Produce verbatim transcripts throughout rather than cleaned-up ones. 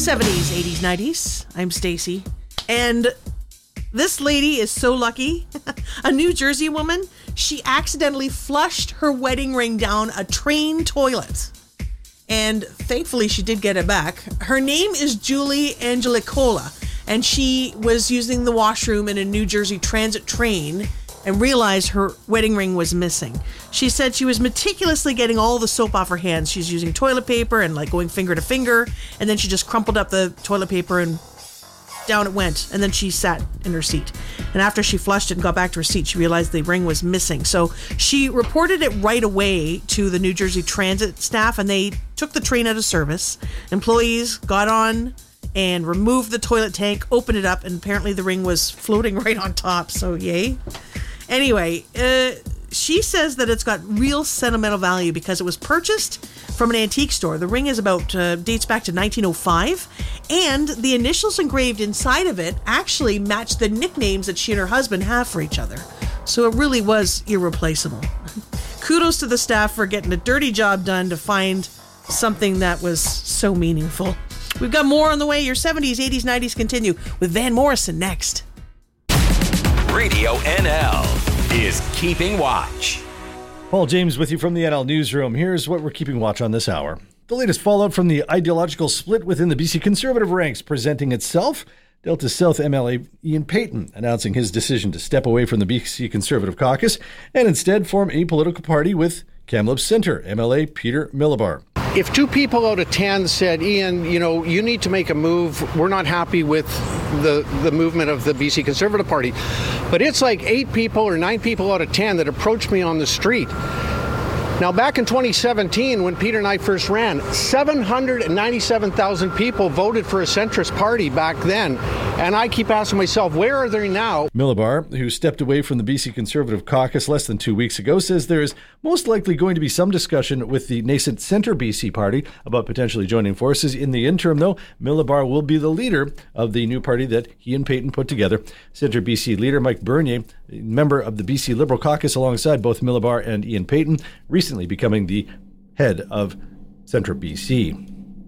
seventies, eighties, nineties. I'm Stacy. And this lady is so lucky. A New Jersey woman, she accidentally flushed her wedding ring down a train toilet. And thankfully she did get it back. Her name is Julie Angelicola, and she was using the washroom in a New Jersey transit train and realized her wedding ring was missing. She said she was meticulously getting all the soap off her hands. She's using toilet paper and like going finger to finger, and then she just crumpled up the toilet paper and down it went. And then she sat in her seat. And after she flushed it and got back to her seat, she realized the ring was missing. So she reported it right away to the New Jersey Transit staff, and they took the train out of service. Employees got on and removed the toilet tank, opened it up, and apparently the ring was floating right on top. So yay. Anyway, uh, she says that it's got real sentimental value because it was purchased from an antique store. The ring is about uh, dates back to nineteen oh five, and the initials engraved inside of it actually match the nicknames that she and her husband have for each other. So it really was irreplaceable. Kudos to the staff for getting a dirty job done to find something that was so meaningful. We've got more on the way. Your seventies, eighties, nineties continue with Van Morrison next. Radio N L is Keeping Watch. Paul James with you from the N L Newsroom. Here's what we're keeping watch on this hour. The latest fallout from the ideological split within the B C Conservative ranks presenting itself. Delta South M L A Ian Paton announcing his decision to step away from the B C Conservative caucus and instead form a political party with Kamloops Centre M L A Peter Millibar. If two people out of ten said, Ian, you know, you need to make a move, we're not happy with the, the movement of the B C Conservative Party. But it's like eight people or nine people out of ten that approached me on the street. Now, back in twenty seventeen, when Peter and I first ran, seven hundred ninety-seven thousand people voted for a centrist party back then. And I keep asking myself, where are they now? Millibar, who stepped away from the B C Conservative caucus less than two weeks ago, says there is most likely going to be some discussion with the nascent Centre B C party about potentially joining forces. In the interim, though, Millibar will be the leader of the new party that he and Paton put together. Centre B C leader Mike Bernier, member of the B C Liberal caucus alongside both Millibar and Ian Paton, recently becoming the head of Centre B C.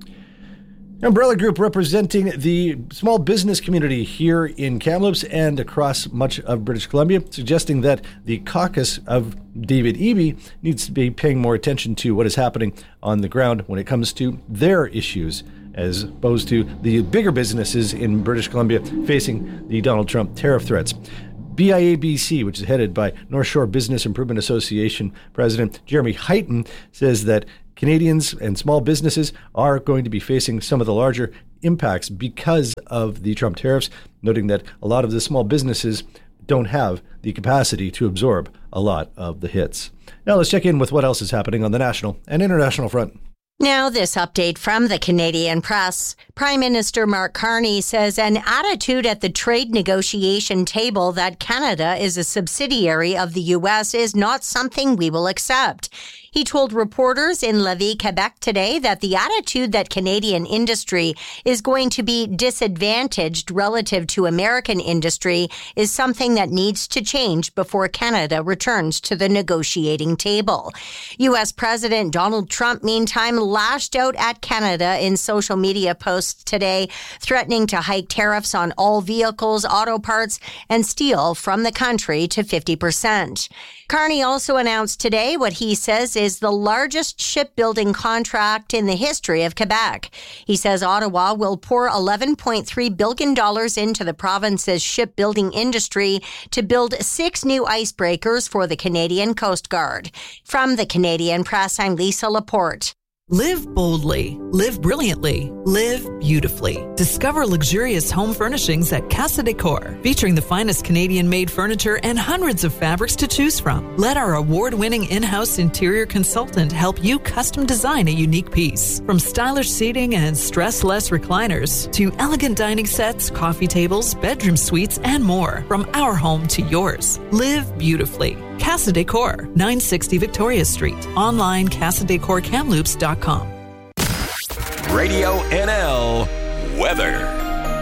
Umbrella Group representing the small business community here in Kamloops and across much of British Columbia, suggesting that the caucus of David Eby needs to be paying more attention to what is happening on the ground when it comes to their issues, as opposed to the bigger businesses in British Columbia facing the Donald Trump tariff threats. B I A B C, which is headed by North Shore Business Improvement Association President Jeremy Heighton, says that Canadians and small businesses are going to be facing some of the larger impacts because of the Trump tariffs, noting that a lot of the small businesses don't have the capacity to absorb a lot of the hits. Now let's check in with what else is happening on the national and international front. Now, this update from the Canadian Press. Prime Minister Mark Carney says an attitude at the trade negotiation table that Canada is a subsidiary of the U S is not something we will accept. He told reporters in Lévis, Quebec today that the attitude that Canadian industry is going to be disadvantaged relative to American industry is something that needs to change before Canada returns to the negotiating table. U S President Donald Trump, meantime, lashed out at Canada in social media posts today, threatening to hike tariffs on all vehicles, auto parts, and steel from the country to fifty percent. Carney also announced today what he says is the largest shipbuilding contract in the history of Quebec. He says Ottawa will pour eleven point three billion dollars into the province's shipbuilding industry to build six new icebreakers for the Canadian Coast Guard. From the Canadian Press, I'm Lisa Laporte. Live boldly, live brilliantly, live beautifully. Discover luxurious home furnishings at Casa Decor, featuring the finest Canadian-made furniture and hundreds of fabrics to choose from. Let our award-winning in-house interior consultant help you custom design a unique piece. From stylish seating and stress-less recliners to elegant dining sets, coffee tables, bedroom suites, and more. From our home to yours. Live beautifully. Casa Decor, nine sixty Victoria Street. Online, casa decor kamloops dot com. Radio N L weather.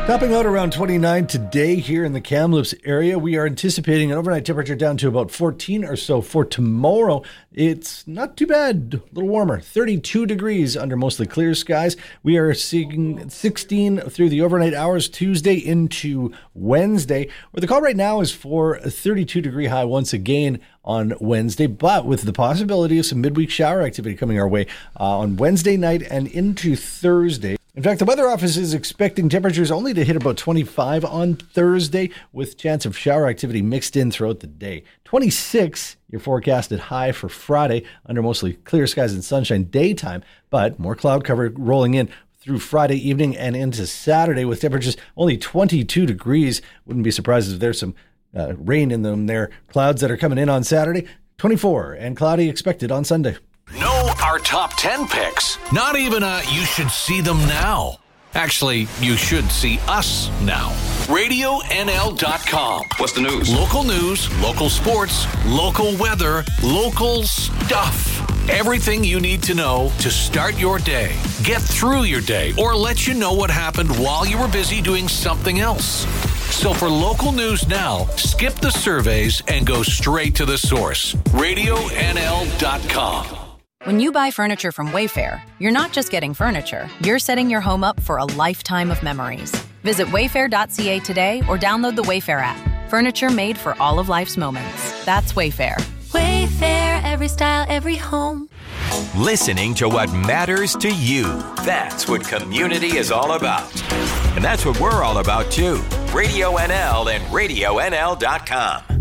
Topping out around twenty-nine today here in the Kamloops area. We are anticipating an overnight temperature down to about fourteen or so for tomorrow. It's not too bad, a little warmer, thirty-two degrees under mostly clear skies. We are seeing sixteen through the overnight hours Tuesday into Wednesday, where the call right now is for a thirty-two degree high once again on Wednesday, but with the possibility of some midweek shower activity coming our way uh, on Wednesday night and into Thursday. In fact, the weather office is expecting temperatures only to hit about twenty-five on Thursday, with chance of shower activity mixed in throughout the day. twenty-six, your forecasted high for Friday, under mostly clear skies and sunshine daytime, but more cloud cover rolling in through Friday evening and into Saturday with temperatures only twenty-two degrees. Wouldn't be surprised if there's some uh, rain in them there. Clouds that are coming in on Saturday, twenty-four, and cloudy expected on Sunday. Know our top ten picks. Not even a you should see them now. Actually, you should see us now. radio N L dot com. What's the news? Local news, local sports, local weather, local stuff. Everything you need to know to start your day, get through your day, or let you know what happened while you were busy doing something else. So for local news now, skip the surveys and go straight to the source. radio N L dot com. When you buy furniture from Wayfair, you're not just getting furniture, you're setting your home up for a lifetime of memories. Visit wayfair dot c a today or download the Wayfair app. Furniture made for all of life's moments. That's Wayfair. Wayfair, every style, every home. Listening to what matters to you. That's what community is all about. And that's what we're all about too. Radio N L and radio N L dot com.